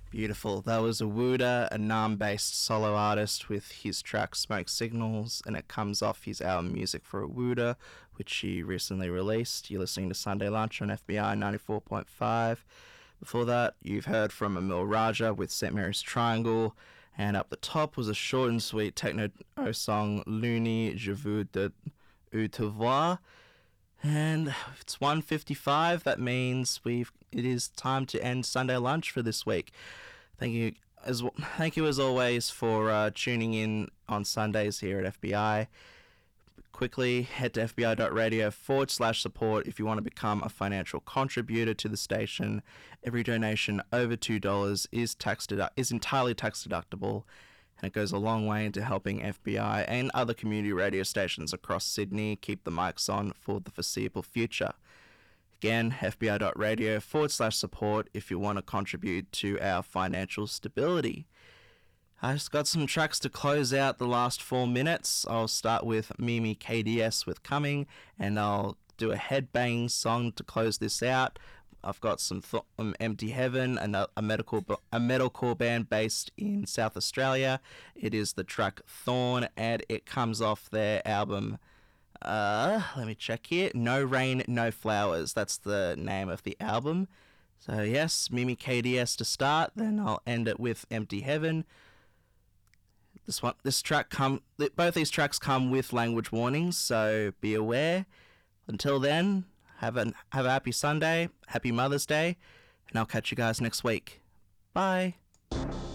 Beautiful. That was Awuda, a Nam-based solo artist with his track Smoke Signals, and it comes off his album Music for Awuda, which he recently released. You're listening to Sunday Lunch on FBI 94.5. Before that, you've heard from Emil Raja with St. Mary's Triangle, and up the top was a short and sweet techno song, Luni, Je veux de te voir. And it's 1:55. That means it is time to end Sunday Lunch for this week. Thank you as always for tuning in on Sundays here at FBI. Quickly head to fbi.radio/support if you want to become a financial contributor to the station. Every donation over $2 is entirely tax deductible, and it goes a long way into helping FBI and other community radio stations across Sydney keep the mics on for the foreseeable future. Again, fbi.radio/support if you want to contribute to our financial stability. I just got some tracks to close out the last 4 minutes. I'll start with Mimi KDS with Coming, and I'll do a headbang song to close this out. I've got some Empty Heaven, and a metalcore band based in South Australia. It is the track Thorn, and it comes off their album, let me check here, No Rain, No Flowers. That's the name of the album. So yes, Mimi KDS to start, then I'll end it with Empty Heaven. Both these tracks come with language warnings, so be aware. Until then, have a happy Sunday, happy Mother's Day, and I'll catch you guys next week. Bye.